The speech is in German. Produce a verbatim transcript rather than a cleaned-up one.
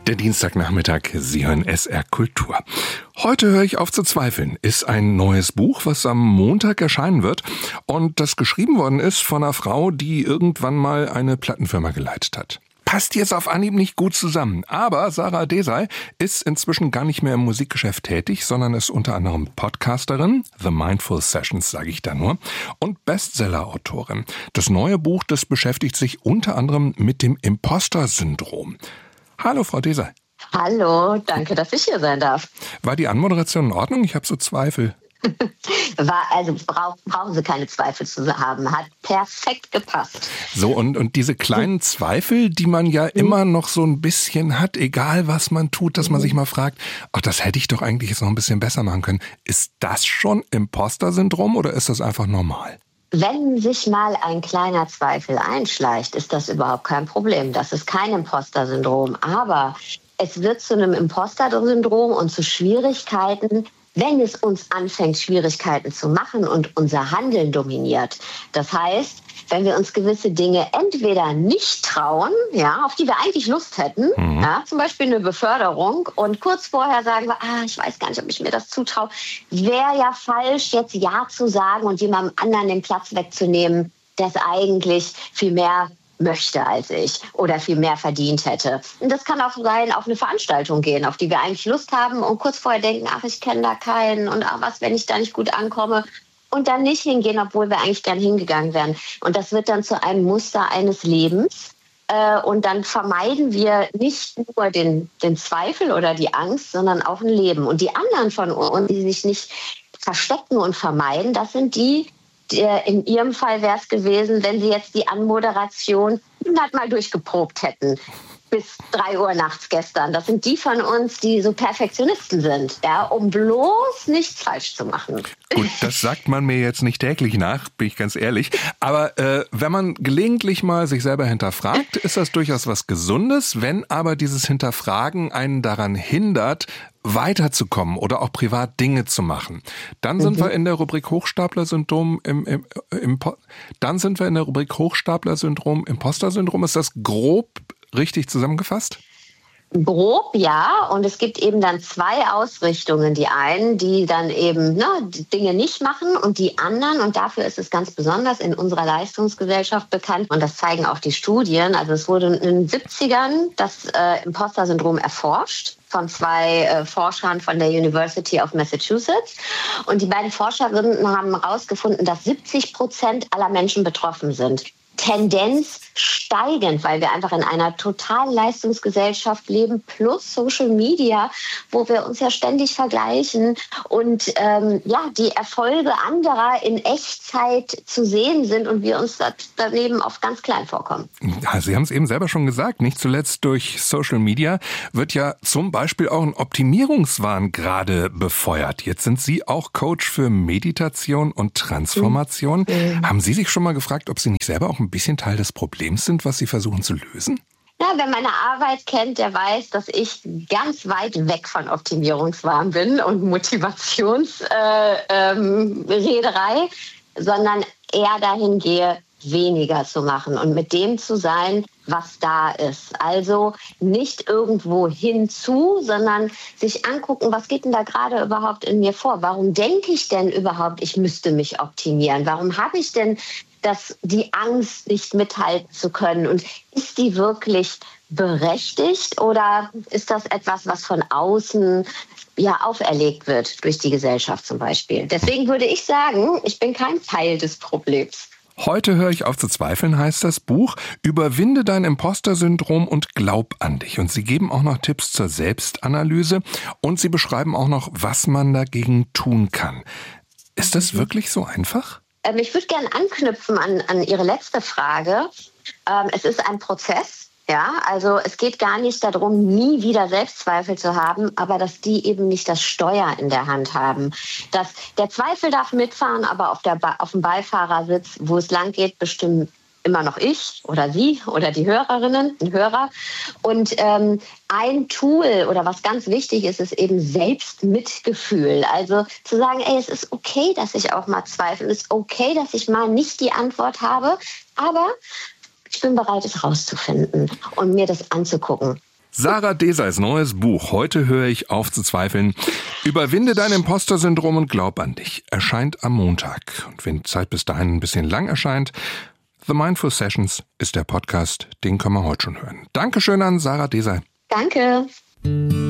Der Dienstagnachmittag, Sie hören S R Kultur. Heute höre ich auf zu zweifeln, ist ein neues Buch, was am Montag erscheinen wird und das geschrieben worden ist von einer Frau, die irgendwann mal eine Plattenfirma geleitet hat. Passt jetzt auf Anhieb nicht gut zusammen, aber Sarah Desai ist inzwischen gar nicht mehr im Musikgeschäft tätig, sondern ist unter anderem Podcasterin, The Mindful Sessions sage ich da nur, und Bestseller-Autorin. Das neue Buch, das beschäftigt sich unter anderem mit dem Imposter-Syndrom. Hallo, Frau Desai. Hallo, danke, dass ich hier sein darf. War die Anmoderation in Ordnung? Ich habe so Zweifel. War, also brauch, brauchen Sie keine Zweifel zu haben. Hat perfekt gepasst. So, und, und diese kleinen Zweifel, die man ja immer noch so ein bisschen hat, egal was man tut, dass man sich mal fragt, ach, das hätte ich doch eigentlich jetzt noch ein bisschen besser machen können. Ist das schon Imposter-Syndrom oder ist das einfach normal? Wenn sich mal ein kleiner Zweifel einschleicht, ist das überhaupt kein Problem. Das ist kein Imposter-Syndrom. Aber es wird zu einem Imposter-Syndrom und zu Schwierigkeiten, wenn es uns anfängt, Schwierigkeiten zu machen und unser Handeln dominiert. Das heißt, wenn wir uns gewisse Dinge entweder nicht trauen, ja, auf die wir eigentlich Lust hätten, mhm. ja, zum Beispiel eine Beförderung, und kurz vorher sagen wir, ah, ich weiß gar nicht, ob ich mir das zutraue, wäre ja falsch, jetzt Ja zu sagen und jemandem anderen den Platz wegzunehmen, der es eigentlich viel mehr möchte als ich oder viel mehr verdient hätte. Und das kann auch sein, auf eine Veranstaltung gehen, auf die wir eigentlich Lust haben und kurz vorher denken, ach, ich kenne da keinen und ach, was, wenn ich da nicht gut ankomme, und dann nicht hingehen, obwohl wir eigentlich gern hingegangen wären. Und das wird dann zu einem Muster eines Lebens. Äh, und dann vermeiden wir nicht nur den, den Zweifel oder die Angst, sondern auch ein Leben. Und die anderen von uns, die sich nicht verstecken und vermeiden, das sind die, in Ihrem Fall wäre es gewesen, wenn Sie jetzt die Anmoderation hundertmal durchgeprobt hätten. Bis drei Uhr nachts gestern. Das sind die von uns, die so Perfektionisten sind, ja, um bloß nichts falsch zu machen. Gut, das sagt man mir jetzt nicht täglich nach, bin ich ganz ehrlich. Aber äh, wenn man gelegentlich mal sich selber hinterfragt, ist das durchaus was Gesundes. Wenn aber dieses Hinterfragen einen daran hindert, weiterzukommen oder auch privat Dinge zu machen, dann sind mhm. wir in der Rubrik Hochstapler-Syndrom im, im, im, dann sind wir in der Rubrik Hochstapler-Syndrom, Imposter-Syndrom. Ist das grob richtig zusammengefasst? Grob, ja. Und es gibt eben dann zwei Ausrichtungen. Die einen, die dann eben ne, die Dinge nicht machen, und die anderen, und dafür ist es ganz besonders in unserer Leistungsgesellschaft bekannt, und das zeigen auch die Studien. Also es wurde in den siebzigern das äh, Imposter-Syndrom erforscht von zwei äh, Forschern von der University of Massachusetts. Und die beiden Forscherinnen haben herausgefunden, dass siebzig Prozent aller Menschen betroffen sind. Tendenz steigend, weil wir einfach in einer totalen Leistungsgesellschaft leben, plus Social Media, wo wir uns ja ständig vergleichen und ähm, ja, die Erfolge anderer in Echtzeit zu sehen sind und wir uns daneben oft ganz klein vorkommen. Ja, Sie haben es eben selber schon gesagt, nicht zuletzt durch Social Media wird ja zum Beispiel auch ein Optimierungswahn gerade befeuert. Jetzt sind Sie auch Coach für Meditation und Transformation. Mhm. Haben Sie sich schon mal gefragt, ob Sie nicht selber auch ein bisschen Teil des Problems sind, was Sie versuchen zu lösen? Ja, wer meine Arbeit kennt, der weiß, dass ich ganz weit weg von Optimierungswahn bin und Motivationsrederei, äh, ähm, Rederei, sondern eher dahin gehe, weniger zu machen und mit dem zu sein, was da ist. Also nicht irgendwo hinzu, sondern sich angucken, was geht denn da gerade überhaupt in mir vor? Warum denke ich denn überhaupt, ich müsste mich optimieren? Warum habe ich denn das, die Angst, nicht mithalten zu können? Und ist die wirklich berechtigt oder ist das etwas, was von außen ja auferlegt wird durch die Gesellschaft zum Beispiel? Deswegen würde ich sagen, ich bin kein Teil des Problems. Heute höre ich auf zu zweifeln, heißt das Buch. Überwinde dein Imposter-Syndrom und glaub an dich. Und Sie geben auch noch Tipps zur Selbstanalyse und Sie beschreiben auch noch, was man dagegen tun kann. Ist das wirklich so einfach? Ähm, ich würde gerne anknüpfen an, an Ihre letzte Frage. Ähm, es ist ein Prozess. Ja, also es geht gar nicht darum, nie wieder Selbstzweifel zu haben, aber dass die eben nicht das Steuer in der Hand haben. Dass der Zweifel darf mitfahren, aber auf, der ba- auf dem Beifahrersitz, wo es lang geht, bestimmt immer noch ich oder Sie oder die Hörerinnen und Hörer. Und ähm, ein Tool oder was ganz wichtig ist, ist eben Selbstmitgefühl. Also zu sagen, ey, es ist okay, dass ich auch mal zweifle. Es ist okay, dass ich mal nicht die Antwort habe, aber ich bin bereit, es rauszufinden und mir das anzugucken. Sarah Deseys neues Buch Heute höre ich auf zu zweifeln. Überwinde dein Imposter-Syndrom und glaub an dich. Erscheint am Montag. Und wenn die Zeit bis dahin ein bisschen lang erscheint, The Mindful Sessions ist der Podcast, den kann man heute schon hören. Dankeschön an Sarah Desey. Danke.